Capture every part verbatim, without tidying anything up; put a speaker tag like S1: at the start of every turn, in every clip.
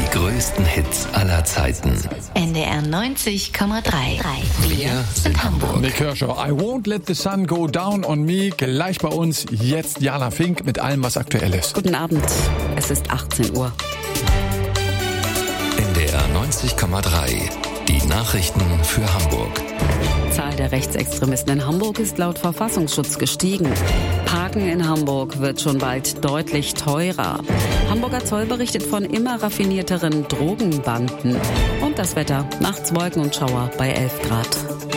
S1: Die größten Hits aller Zeiten.
S2: N D R neunzig Komma drei.
S1: Wir sind Hamburg.
S3: Nick Kershaw, I won't let the sun go down on me. Gleich bei uns jetzt Jana Fink mit allem, was aktuell ist.
S4: Guten Abend, es ist achtzehn Uhr.
S1: N D R neunzig Komma drei. Die Nachrichten für Hamburg.
S4: Die Zahl der Rechtsextremisten in Hamburg ist laut Verfassungsschutz gestiegen. Parken in Hamburg wird schon bald deutlich teurer. Hamburger Zoll berichtet von immer raffinierteren Drogenbanden. Und das Wetter, nachts Wolken und Schauer bei elf Grad.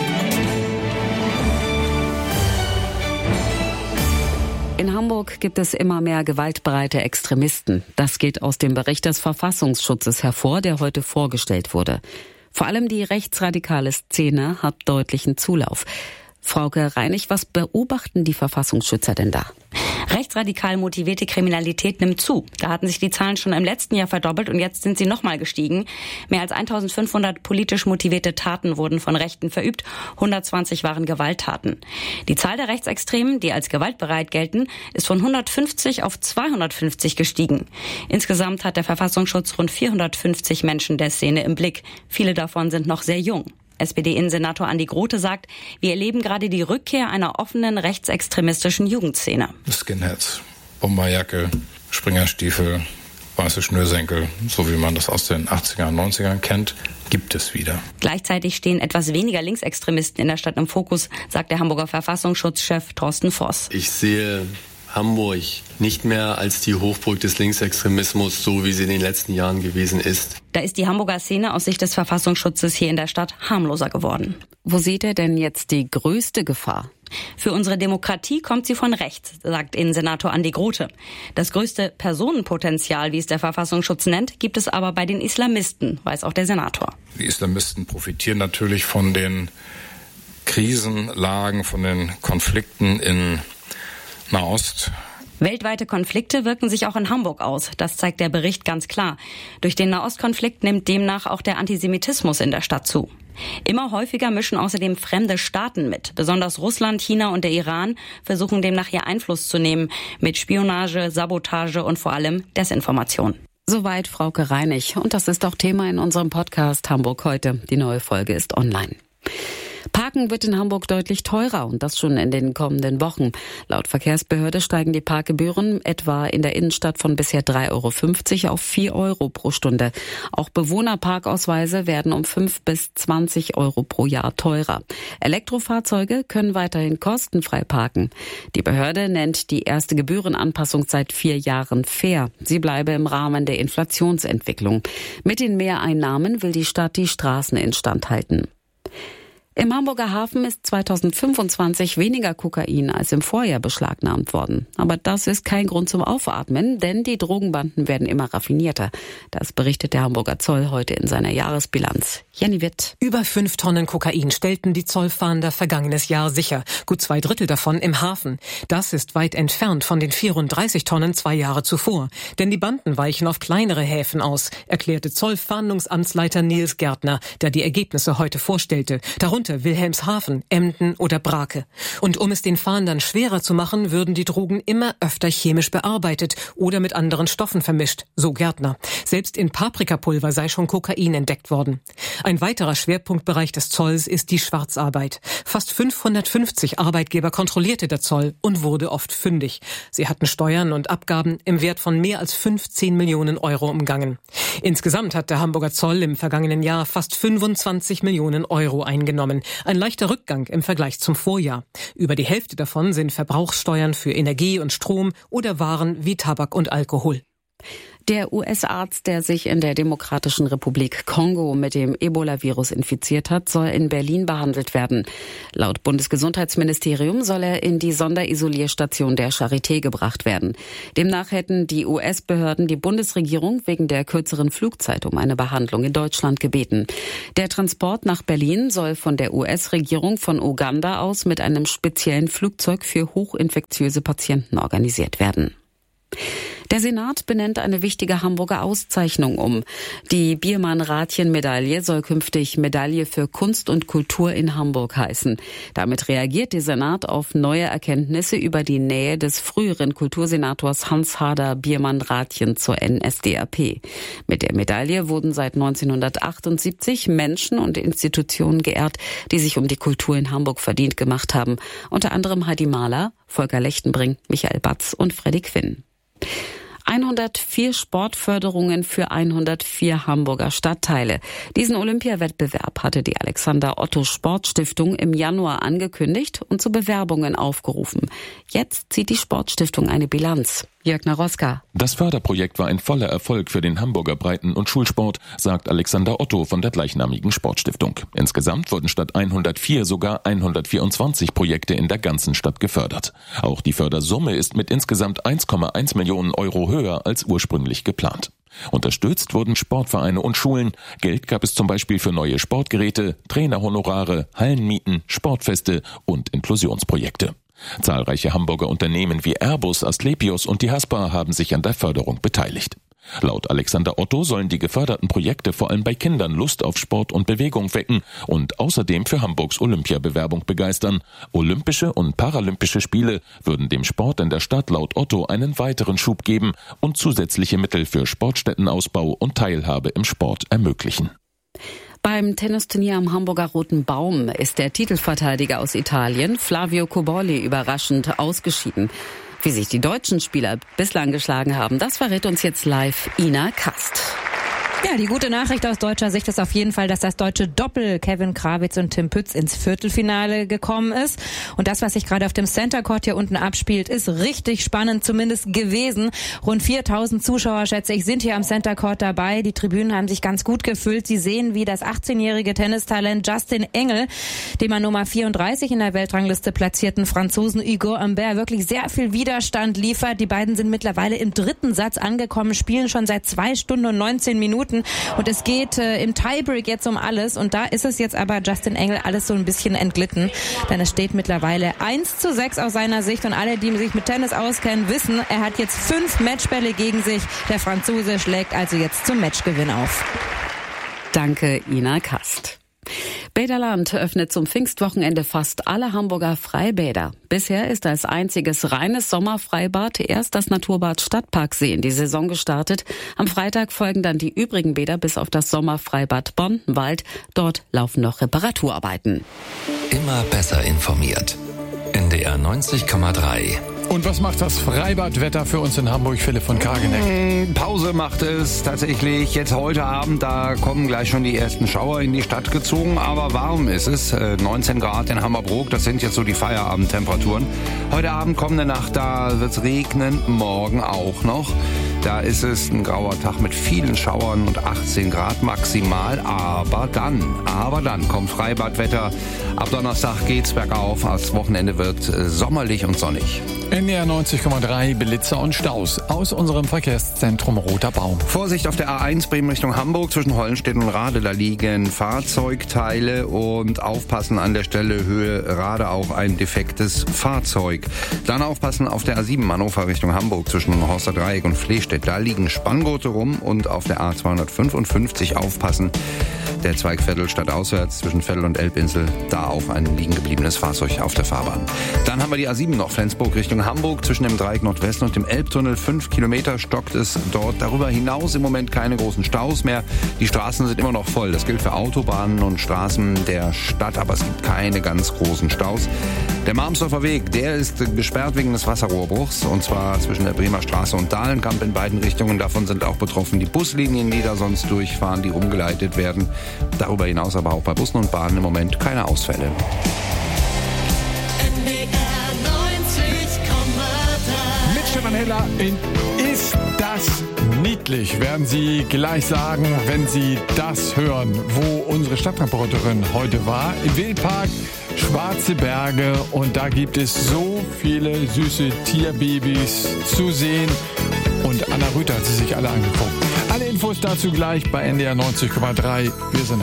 S4: In Hamburg gibt es immer mehr gewaltbereite Extremisten. Das geht aus dem Bericht des Verfassungsschutzes hervor, der heute vorgestellt wurde. Vor allem die rechtsradikale Szene hat deutlichen Zulauf. Frauke Reinig, was beobachten die Verfassungsschützer denn da?
S5: Rechtsradikal motivierte Kriminalität nimmt zu. Da hatten sich die Zahlen schon im letzten Jahr verdoppelt und jetzt sind sie nochmal gestiegen. Mehr als eintausendfünfhundert politisch motivierte Taten wurden von Rechten verübt, hundertzwanzig waren Gewalttaten. Die Zahl der Rechtsextremen, die als gewaltbereit gelten, ist von hundertfünfzig auf zweihundertfünfzig gestiegen. Insgesamt hat der Verfassungsschutz rund vierhundertfünfzig Menschen der Szene im Blick. Viele davon sind noch sehr jung. S P D-Innensenator Andi Grote sagt, wir erleben gerade die Rückkehr einer offenen rechtsextremistischen Jugendszene.
S6: Skinheads, Bomberjacke, Springerstiefel, weiße Schnürsenkel, so wie man das aus den achtzigern, neunzigern kennt, gibt es wieder.
S5: Gleichzeitig stehen etwas weniger Linksextremisten in der Stadt im Fokus, sagt der Hamburger Verfassungsschutzchef Thorsten Voss.
S7: Ich sehe Hamburg nicht mehr als die Hochburg des Linksextremismus, so wie sie in den letzten Jahren gewesen ist.
S5: Da ist die Hamburger Szene aus Sicht des Verfassungsschutzes hier in der Stadt harmloser geworden.
S4: Wo sieht er denn jetzt die größte Gefahr?
S5: Für unsere Demokratie kommt sie von rechts, sagt Innensenator Andi Grote. Das größte Personenpotenzial, wie es der Verfassungsschutz nennt, gibt es aber bei den Islamisten, weiß auch der Senator.
S6: Die Islamisten profitieren natürlich von den Krisenlagen, von den Konflikten in Nahost.
S5: Weltweite Konflikte wirken sich auch in Hamburg aus. Das zeigt der Bericht ganz klar. Durch den Nahostkonflikt nimmt demnach auch der Antisemitismus in der Stadt zu. Immer häufiger mischen außerdem fremde Staaten mit. Besonders Russland, China und der Iran versuchen demnach hier Einfluss zu nehmen mit Spionage, Sabotage und vor allem Desinformation.
S4: Soweit Frauke Reinig. Und das ist auch Thema in unserem Podcast Hamburg heute. Die neue Folge ist online. Parken wird in Hamburg deutlich teurer und das schon in den kommenden Wochen. Laut Verkehrsbehörde steigen die Parkgebühren etwa in der Innenstadt von bisher drei Euro fünfzig auf vier Euro pro Stunde. Auch Bewohnerparkausweise werden um fünf bis zwanzig Euro pro Jahr teurer. Elektrofahrzeuge können weiterhin kostenfrei parken. Die Behörde nennt die erste Gebührenanpassung seit vier Jahren fair. Sie bleibe im Rahmen der Inflationsentwicklung. Mit den Mehreinnahmen will die Stadt die Straßen instand halten. Im Hamburger Hafen ist zweitausendfünfundzwanzig weniger Kokain als im Vorjahr beschlagnahmt worden. Aber das ist kein Grund zum Aufatmen, denn die Drogenbanden werden immer raffinierter. Das berichtet der Hamburger Zoll heute in seiner Jahresbilanz. Jenny Witt.
S8: Über fünf Tonnen Kokain stellten die Zollfahnder vergangenes Jahr sicher. Gut zwei Drittel davon im Hafen. Das ist weit entfernt von den vierunddreißig Tonnen zwei Jahre zuvor. Denn die Banden weichen auf kleinere Häfen aus, erklärte Zollfahndungsamtsleiter Nils Gärtner, der die Ergebnisse heute vorstellte. Darunter Wilhelmshaven, Emden oder Brake. Und um es den Fahndern schwerer zu machen, würden die Drogen immer öfter chemisch bearbeitet oder mit anderen Stoffen vermischt, so Gärtner. Selbst in Paprikapulver sei schon Kokain entdeckt worden. Ein weiterer Schwerpunktbereich des Zolls ist die Schwarzarbeit. Fast fünfhundertfünfzig Arbeitgeber kontrollierte der Zoll und wurde oft fündig. Sie hatten Steuern und Abgaben im Wert von mehr als fünfzehn Millionen Euro umgangen. Insgesamt hat der Hamburger Zoll im vergangenen Jahr fast fünfundzwanzig Millionen Euro eingenommen. Ein leichter Rückgang im Vergleich zum Vorjahr. Über die Hälfte davon sind Verbrauchssteuern für Energie und Strom oder Waren wie Tabak und Alkohol.
S4: Der U S-Arzt, der sich in der Demokratischen Republik Kongo mit dem Ebola-Virus infiziert hat, soll in Berlin behandelt werden. Laut Bundesgesundheitsministerium soll er in die Sonderisolierstation der Charité gebracht werden. Demnach hätten die U S-Behörden die Bundesregierung wegen der kürzeren Flugzeit um eine Behandlung in Deutschland gebeten. Der Transport nach Berlin soll von der U S-Regierung von Uganda aus mit einem speziellen Flugzeug für hochinfektiöse Patienten organisiert werden. Der Senat benennt eine wichtige Hamburger Auszeichnung um. Die Biermann-Rathjen-Medaille soll künftig Medaille für Kunst und Kultur in Hamburg heißen. Damit reagiert der Senat auf neue Erkenntnisse über die Nähe des früheren Kultursenators Hans Harder Biermann-Rathjen zur N S D A P. Mit der Medaille wurden seit neunzehnhundertachtundsiebzig Menschen und Institutionen geehrt, die sich um die Kultur in Hamburg verdient gemacht haben. Unter anderem Heidi Mahler, Volker Lechtenbring, Michael Batz und Freddy Quinn. hundertvier Sportförderungen für hundertvier Hamburger Stadtteile. Diesen Olympiawettbewerb hatte die Alexander-Otto-Sportstiftung im Januar angekündigt und zu Bewerbungen aufgerufen. Jetzt zieht die Sportstiftung eine Bilanz. Jörg Naroska.
S9: Das Förderprojekt war ein voller Erfolg für den Hamburger Breiten- und Schulsport, sagt Alexander Otto von der gleichnamigen Sportstiftung. Insgesamt wurden statt hundertvier sogar hundertvierundzwanzig Projekte in der ganzen Stadt gefördert. Auch die Fördersumme ist mit insgesamt eins Komma eins Millionen Euro höher als ursprünglich geplant. Unterstützt wurden Sportvereine und Schulen. Geld gab es zum Beispiel für neue Sportgeräte, Trainerhonorare, Hallenmieten, Sportfeste und Inklusionsprojekte. Zahlreiche Hamburger Unternehmen wie Airbus, Asklepios und die Haspa haben sich an der Förderung beteiligt. Laut Alexander Otto sollen die geförderten Projekte vor allem bei Kindern Lust auf Sport und Bewegung wecken und außerdem für Hamburgs Olympiabewerbung begeistern. Olympische und Paralympische Spiele würden dem Sport in der Stadt laut Otto einen weiteren Schub geben und zusätzliche Mittel für Sportstättenausbau und Teilhabe im Sport ermöglichen.
S4: Beim Tennisturnier am Hamburger Roten Baum ist der Titelverteidiger aus Italien, Flavio Cobolli, überraschend ausgeschieden. Wie sich die deutschen Spieler bislang geschlagen haben, das verrät uns jetzt live Ina Kast.
S10: Ja, die gute Nachricht aus deutscher Sicht ist auf jeden Fall, dass das deutsche Doppel Kevin Krawitz und Tim Pütz ins Viertelfinale gekommen ist. Und das, was sich gerade auf dem Center Court hier unten abspielt, ist richtig spannend zumindest gewesen. Rund viertausend Zuschauer, schätze ich, sind hier am Center Court dabei. Die Tribünen haben sich ganz gut gefüllt. Sie sehen, wie das achtzehnjährige Tennistalent Justin Engel, dem an Nummer vierunddreißig in der Weltrangliste platzierten Franzosen Hugo Humbert wirklich sehr viel Widerstand liefert. Die beiden sind mittlerweile im dritten Satz angekommen, spielen schon seit zwei Stunden und neunzehn Minuten. Und es geht äh, im Tiebreak jetzt um alles. Und da ist es jetzt aber Justin Engel alles so ein bisschen entglitten. Denn es steht mittlerweile eins zu sechs aus seiner Sicht. Und alle, die sich mit Tennis auskennen, wissen, er hat jetzt fünf Matchbälle gegen sich. Der Franzose schlägt also jetzt zum Matchgewinn auf.
S4: Danke, Ina Kast. Bäderland öffnet zum Pfingstwochenende fast alle Hamburger Freibäder. Bisher ist als einziges reines Sommerfreibad erst das Naturbad Stadtparksee in die Saison gestartet. Am Freitag folgen dann die übrigen Bäder bis auf das Sommerfreibad Bondenwald. Dort laufen noch Reparaturarbeiten.
S1: Immer besser informiert. N D R neunzig Komma drei.
S3: Und was macht das Freibadwetter für uns in Hamburg, Philipp von Kargeneck?
S11: Pause macht es tatsächlich. Jetzt heute Abend, da kommen gleich schon die ersten Schauer in die Stadt gezogen. Aber warm ist es. neunzehn Grad in Hammerbrook, das sind jetzt so die Feierabendtemperaturen. Heute Abend, kommende Nacht, da wird es regnen. Morgen auch noch. Da ist es ein grauer Tag mit vielen Schauern und achtzehn Grad maximal. Aber dann, aber dann kommt Freibadwetter. Ab Donnerstag geht's bergauf. Das Wochenende wird sommerlich und sonnig.
S3: N D R neunzig Komma drei, Blitzer und Staus aus unserem Verkehrszentrum Roter Baum.
S11: Vorsicht auf der A eins Bremen Richtung Hamburg zwischen Hollenstedt und Rade. Da liegen Fahrzeugteile und aufpassen an der Stelle Höhe Rade auf ein defektes Fahrzeug. Dann aufpassen auf der A sieben Hannover Richtung Hamburg zwischen Horster Dreieck und Flehstedt. Da liegen Spanngurte rum und auf der A zweihundertfünfundfünfzig aufpassen. Der Zweigviertel stadtauswärts zwischen Veddel und Elbinsel, da auch ein liegen gebliebenes Fahrzeug auf der Fahrbahn. Dann haben wir die A sieben noch, Flensburg Richtung Hamburg, zwischen dem Dreieck Nordwesten und dem Elbtunnel. Fünf Kilometer stockt es dort. Darüber hinaus im Moment keine großen Staus mehr. Die Straßen sind immer noch voll. Das gilt für Autobahnen und Straßen der Stadt, aber es gibt keine ganz großen Staus. Der Marmsdorfer Weg, der ist gesperrt wegen des Wasserrohrbruchs, und zwar zwischen der Bremer Straße und Dahlenkamp in beiden Richtungen. Davon sind auch betroffen die Buslinien, die da sonst durchfahren, die umgeleitet werden. Darüber hinaus aber auch bei Bussen und Bahnen im Moment keine Ausfälle.
S12: N D R neunzig Komma drei.
S3: Mit Stefan Heller in Ist das niedlich, werden Sie gleich sagen, wenn Sie das hören, wo unsere Stadtreporterin heute war. Im Wildpark Schwarze Berge, und da gibt es so viele süße Tierbabys zu sehen. Und Anna Rüther hat sie sich alle angeguckt. Alle Infos dazu gleich bei N D R neunzig Komma drei. Wir sind